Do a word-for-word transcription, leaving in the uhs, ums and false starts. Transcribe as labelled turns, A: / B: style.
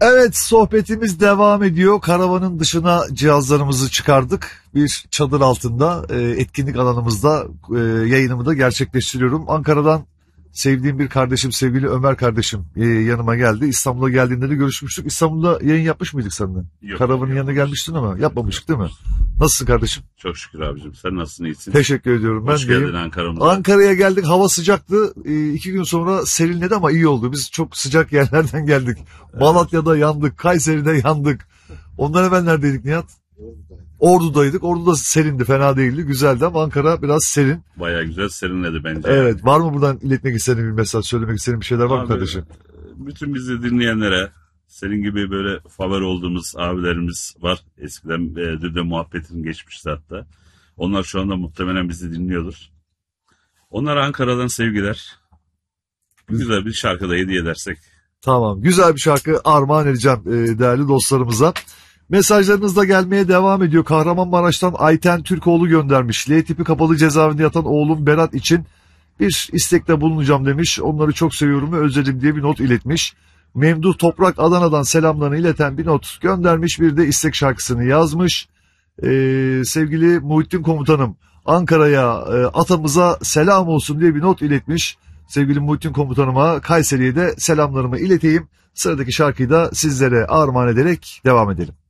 A: Evet, sohbetimiz devam ediyor. Karavanın dışına cihazlarımızı çıkardık. Bir çadır altında e, etkinlik alanımızda e, yayınımı da gerçekleştiriyorum. Ankara'dan sevdiğim bir kardeşim, sevgili Ömer kardeşim e, yanıma geldi. İstanbul'a geldiğinde de görüşmüştük. İstanbul'da yayın yapmış mıydık seninle?
B: Yok,
A: Karavanın
B: yok,
A: yanına gelmiştin ama yapmamıştık değil mi? Nasılsın kardeşim?
B: Çok şükür abicim. Sen nasılsın, iyisin?
A: Teşekkür ediyorum.
B: Hoş
A: ben
B: geldin Ankara'mıza.
A: Ankara'ya geldik. Hava sıcaktı. E, iki gün sonra serinledi ama iyi oldu. Biz çok sıcak yerlerden geldik. Evet. Malatya'da yandık. Kayseri'de yandık. Ondan evvel neredeydik Nihat? Ordu'daydık. Ordu'da serindi. Fena değildi. Güzeldi ama Ankara biraz serin.
B: Bayağı güzel serinledi bence.
A: Evet. Yani. Var mı buradan iletmek istediğin bir mesaj, söylemek istediğin bir şeyler var mı kardeşim?
B: Bütün bizi dinleyenlere, senin gibi böyle favori olduğumuz abilerimiz var. Eskiden e, dün de muhabbetin geçmişti hatta. Onlar şu anda muhtemelen bizi dinliyordur. Onlara Ankara'dan sevgiler. Güzel bir şarkı da hediye edersek.
A: Tamam. Güzel bir şarkı armağan edeceğim e, değerli dostlarımıza. Mesajlarınız da gelmeye devam ediyor. Kahramanmaraş'tan Ayten Türkoğlu göndermiş. L tipi kapalı cezaevinde yatan oğlum Berat için bir istekte bulunacağım demiş. Onları çok seviyorum ve özledim diye bir not iletmiş. Memduh Toprak Adana'dan selamlarını ileten bir not göndermiş. Bir de istek şarkısını yazmış. Ee, sevgili Muhittin Komutanım, Ankara'ya e, atamıza selam olsun diye bir not iletmiş. Sevgili Muhittin Komutanıma Kayseri'ye de selamlarımı ileteyim. Sıradaki şarkıyı da sizlere armağan ederek devam edelim.